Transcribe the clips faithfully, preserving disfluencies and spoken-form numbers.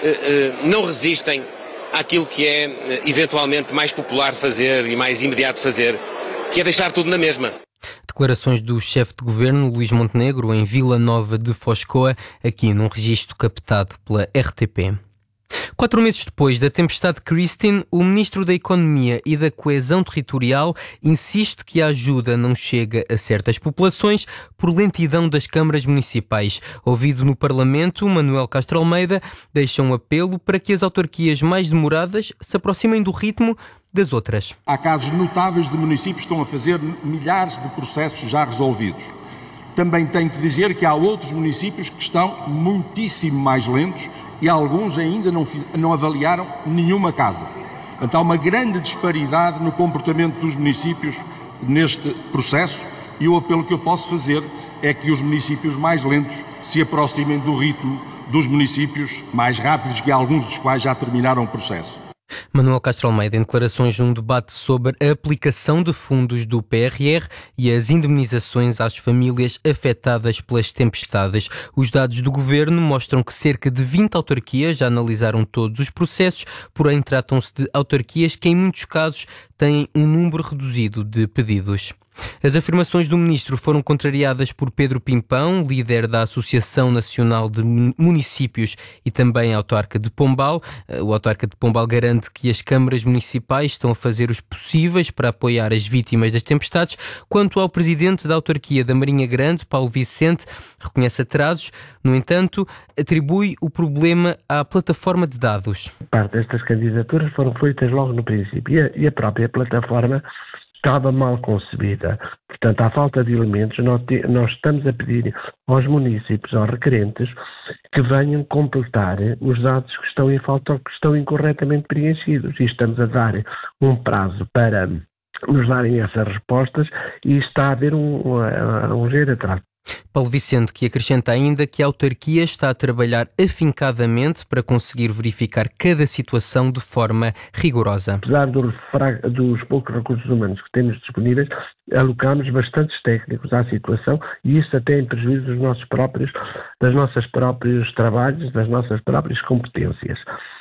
não resistem àquilo que é eventualmente mais popular fazer e mais imediato fazer, que é deixar tudo na mesma. Declarações do chefe de governo, Luís Montenegro, em Vila Nova de Foscoa, aqui num registro captado pela R T P. Quatro meses depois da tempestade Christine, o Ministro da Economia e da Coesão Territorial insiste que a ajuda não chega a certas populações por lentidão das câmaras municipais. Ouvido no Parlamento, Manuel Castro Almeida deixa um apelo para que as autarquias mais demoradas se aproximem do ritmo das outras. Há casos notáveis de municípios que estão a fazer milhares de processos já resolvidos. Também tenho que dizer que há outros municípios que estão muitíssimo mais lentos e alguns ainda não, fiz, não avaliaram nenhuma casa. Então há uma grande disparidade no comportamento dos municípios neste processo e o apelo que eu posso fazer é que os municípios mais lentos se aproximem do ritmo dos municípios mais rápidos, que alguns dos quais já terminaram o processo. Manuel Castro Almeida, em declarações num debate sobre a aplicação de fundos do P R R e as indemnizações às famílias afetadas pelas tempestades. Os dados do governo mostram que cerca de vinte autarquias já analisaram todos os processos, porém tratam-se de autarquias que, em muitos casos, têm um número reduzido de pedidos. As afirmações do ministro foram contrariadas por Pedro Pimpão, líder da Associação Nacional de Municípios e também autarca de Pombal. O autarca de Pombal garante que as câmaras municipais estão a fazer os possíveis para apoiar as vítimas das tempestades. Quanto ao presidente da autarquia da Marinha Grande, Paulo Vicente, reconhece atrasos, no entanto, atribui o problema à plataforma de dados. Parte destas candidaturas foram feitas logo no princípio e a, e a própria plataforma estava mal concebida. Portanto, à falta de elementos, nós, te, nós estamos a pedir aos municípios, aos requerentes, que venham completar os dados que estão em falta ou que estão incorretamente preenchidos. E estamos a dar um prazo para nos darem essas respostas e está a haver um, um, um ligeiro atraso. Paulo Vicente, que acrescenta ainda que a autarquia está a trabalhar afincadamente para conseguir verificar cada situação de forma rigorosa. Apesar do, dos poucos recursos humanos que temos disponíveis, alocamos bastantes técnicos à situação e isso até em prejuízo dos nossos próprios, das nossas próprios trabalhos, das nossas próprias competências.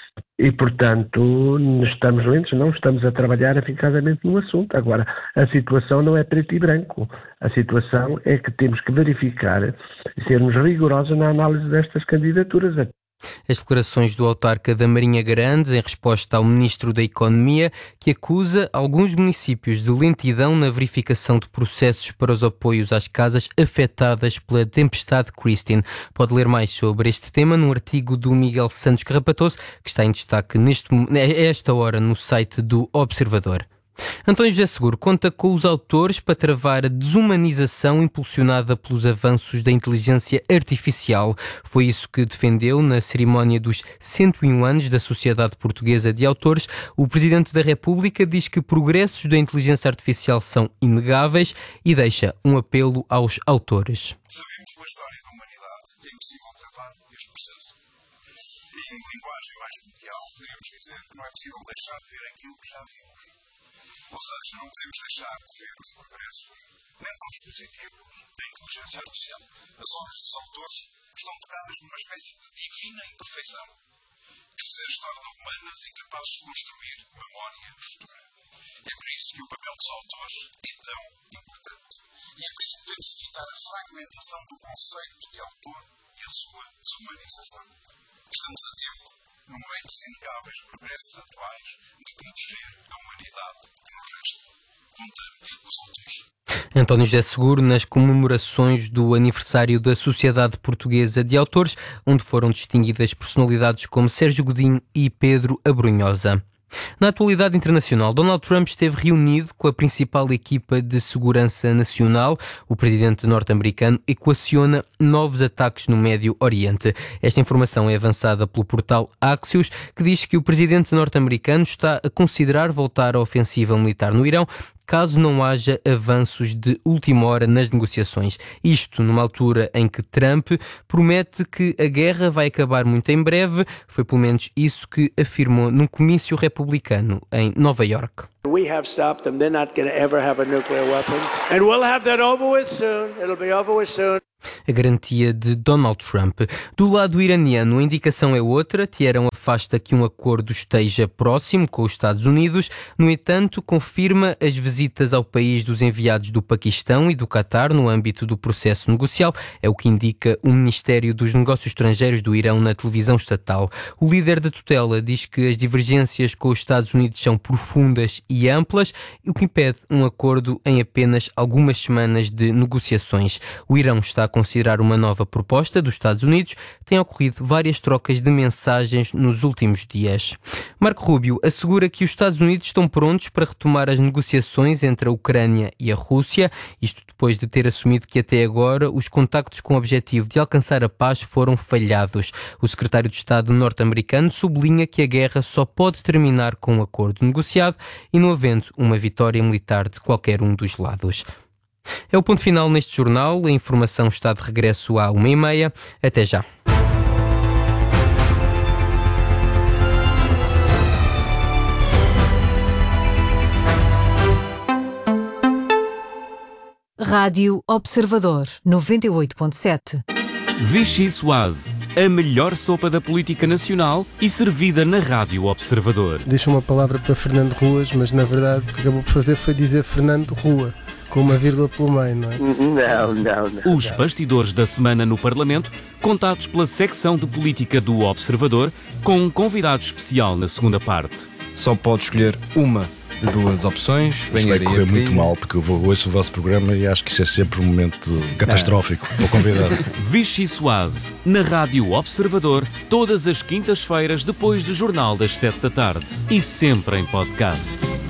E, portanto, estamos lentos, não estamos a trabalhar afincadamente no assunto. Agora, a situação não é preto e branco. A situação é que temos que verificar e sermos rigorosos na análise destas candidaturas. As declarações do autarca da Marinha Grande em resposta ao Ministro da Economia, que acusa alguns municípios de lentidão na verificação de processos para os apoios às casas afetadas pela tempestade Christine. Pode ler mais sobre este tema num artigo do Miguel Santos Carrapatoso, que está em destaque neste, a esta hora no site do Observador. António José Seguro conta com os autores para travar a desumanização impulsionada pelos avanços da inteligência artificial. Foi isso que defendeu na cerimónia dos cento e um anos da Sociedade Portuguesa de Autores. O Presidente da República diz que progressos da inteligência artificial são inegáveis e deixa um apelo aos autores. Sabemos pela história da humanidade que é impossível travar este processo. E em linguagem mais coloquial, poderíamos dizer que não é possível deixar de ver aquilo que já vimos. Ou seja, não podemos deixar de ver os progressos, nem todos positivos, da inteligência artificial. As obras dos autores estão tocadas numa espécie de divina imperfeição, que se as torna humanas e capazes de construir memória futura. É por isso que o papel dos autores é tão importante. E é por isso que devemos evitar a fragmentação do conceito de autor e a sua desumanização. Estamos a tempo, no meio dos inegáveis progressos atuais, de proteger a humanidade que nos resta. Contamos os autores. António José Seguro nas comemorações do aniversário da Sociedade Portuguesa de Autores, onde foram distinguidas personalidades como Sérgio Godinho e Pedro Abrunhosa. Na atualidade internacional, Donald Trump esteve reunido com a principal equipa de segurança nacional. O presidente norte-americano equaciona novos ataques no Médio Oriente. Esta informação é avançada pelo portal Axios, que diz que o presidente norte-americano está a considerar voltar à ofensiva militar no Irão, caso não haja avanços de última hora nas negociações. Isto numa altura em que Trump promete que a guerra vai acabar muito em breve. Foi pelo menos isso que afirmou num comício republicano em Nova Iorque. We have stopped them. They're not going to ever have a nuclear weapon. And we'll have that over with soon. It'll be over with soon. A garantia de Donald Trump. Do lado iraniano, a indicação é outra. Teheran afasta que um acordo esteja próximo com os Estados Unidos. No entanto, confirma as visitas ao país dos enviados do Paquistão e do Qatar no âmbito do processo negocial. É o que indica o Ministério dos Negócios Estrangeiros do Irão na televisão estatal. O líder da tutela diz que as divergências com os Estados Unidos são profundas e amplas, o que impede um acordo em apenas algumas semanas de negociações. O Irão está a considerar uma nova proposta dos Estados Unidos. Tem ocorrido várias trocas de mensagens nos últimos dias. Marco Rubio assegura que os Estados Unidos estão prontos para retomar as negociações entre a Ucrânia e a Rússia, isto depois de ter assumido que até agora os contactos com o objetivo de alcançar a paz foram falhados. O secretário de Estado norte-americano sublinha que a guerra só pode terminar com um acordo negociado e não havendo uma vitória militar de qualquer um dos lados. É o ponto final neste jornal. A informação está de regresso à uma e meia. Até já. Rádio Observador, noventa e oito ponto sete. Vichy Soase, a melhor sopa da política nacional e servida na Rádio Observador. Deixa uma palavra para Fernando Ruas, mas na verdade o que acabou por fazer foi dizer Fernando Rua, com uma vírgula pelo meio, não é? Não, não, não. Os bastidores da semana no Parlamento, contados pela secção de política do Observador, com um convidado especial na segunda parte. Só pode escolher uma de duas opções. Isso vai correr muito mal, porque eu vou, ouço o vosso programa e acho que isso é sempre um momento catastrófico para o convidado. Vichy Soase, na Rádio Observador, todas as quintas-feiras depois do Jornal das sete da tarde e sempre em podcast.